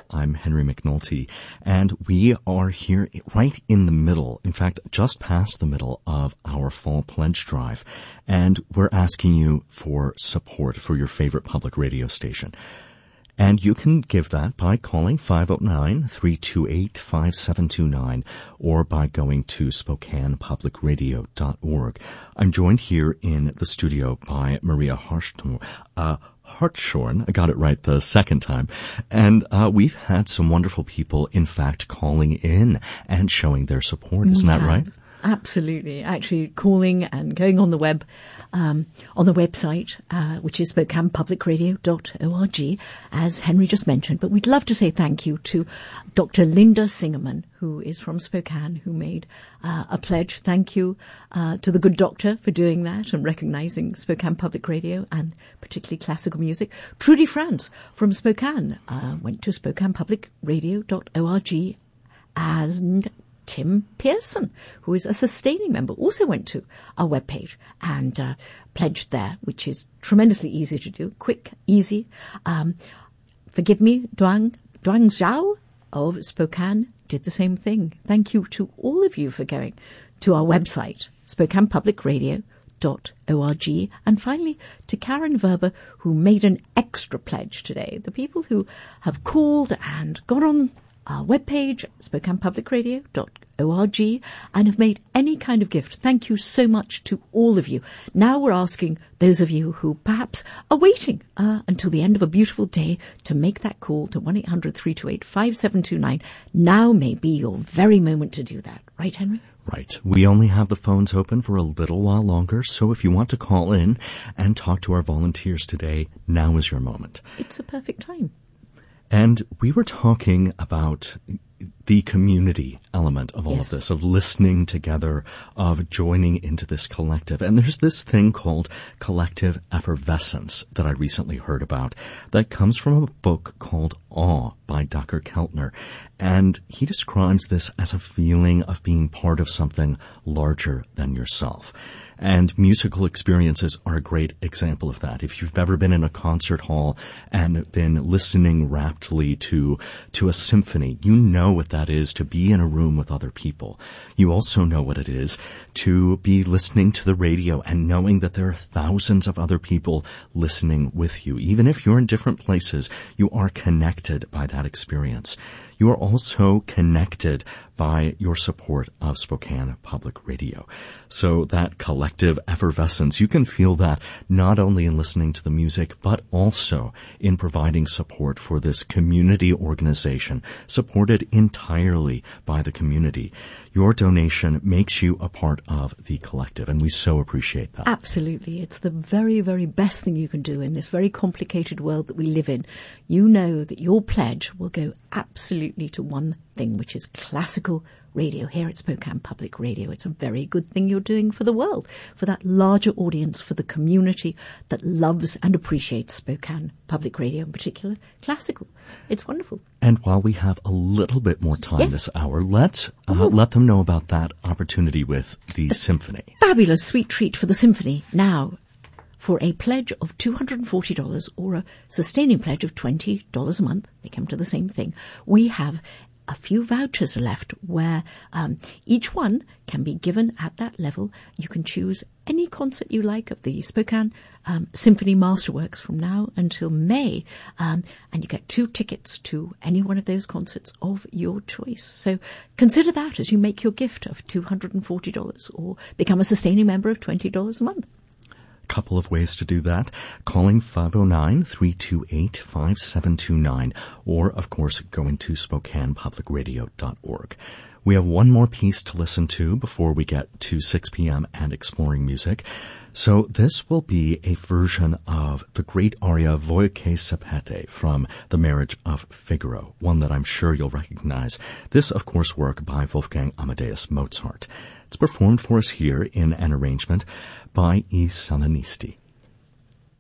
I'm Henry McNulty, and we are here right in the middle, in fact, just past the middle of our fall pledge drive, and we're asking you for support for your favorite public radio station. And you can give that by calling 509-328-5729 or by going to SpokanePublicRadio.org. I'm joined here in the studio by Maria Hartshorn. I got it right the second time. And we've had some wonderful people, in fact, calling in and showing their support. Isn't that right? Absolutely. Actually calling and going on the web, on the website, which is SpokanePublicRadio.org, as Henry just mentioned. But we'd love to say thank you to Dr. Linda Singerman, who is from Spokane, who made a pledge. Thank you to the good doctor for doing that and recognizing Spokane Public Radio and particularly classical music. Trudy Franz from Spokane went to SpokanePublicRadio.org, and Tim Pearson, who is a sustaining member, also went to our webpage and pledged there, which is tremendously easy to do, quick, easy. Forgive me, Duang Zhao of Spokane did the same thing. Thank you to all of you for going to our website, SpokanePublicRadio.org. And finally, to Karen Verber, who made an extra pledge today. The people who have called and got on our webpage, SpokanePublicRadio.org, and have made any kind of gift. Thank you so much to all of you. Now we're asking those of you who perhaps are waiting until the end of a beautiful day to make that call to 1-800-328-5729. Now may be your very moment to do that. Right, Henry? Right. We only have the phones open for a little while longer, so if you want to call in and talk to our volunteers today, now is your moment. It's a perfect time. And we were talking about the community element of all of this, of listening together, of joining into this collective. And there's this thing called collective effervescence that I recently heard about that comes from a book called Awe by Dr. Keltner. And he describes this as a feeling of being part of something larger than yourself. And musical experiences are a great example of that. If you've ever been in a concert hall and been listening raptly to a symphony, you know what that is to be in a room with other people. You also know what it is to be listening to the radio and knowing that there are thousands of other people listening with you. Even if you're in different places, you are connected by that experience. You are also connected by your support of Spokane Public Radio. So that collective effervescence, you can feel that not only in listening to the music, but also in providing support for this community organization, supported entirely by the community. Your donation makes you a part of the collective, and we so appreciate that. Absolutely. It's the very, very best thing you can do in this very complicated world that we live in. You know that your pledge will go absolutely to one thing, which is classical radio here at Spokane Public Radio. It's a very good thing you're doing for the world, for that larger audience, for the community that loves and appreciates Spokane Public Radio, in particular classical. It's wonderful. And while we have a little bit more time this hour, let them know about that opportunity with the symphony. Fabulous sweet treat for the symphony. Now, for a pledge of $240 or a sustaining pledge of $20 a month, they come to the same thing, we have a few vouchers left where each one can be given at that level. You can choose any concert you like of the Spokane Symphony Masterworks from now until May, and you get 2 tickets to any one of those concerts of your choice. So consider that as you make your gift of $240 or become a sustaining member of $20 a month. Couple of ways to do that. Calling 509-328-5729 or, of course, going to SpokanePublicRadio.org. We have one more piece to listen to before we get to 6 p.m. and exploring music. So this will be a version of the great aria Voi che sapete from The Marriage of Figaro, one that I'm sure you'll recognize. This, of course, work by Wolfgang Amadeus Mozart. It's performed for us here in an arrangement by I Salinisti.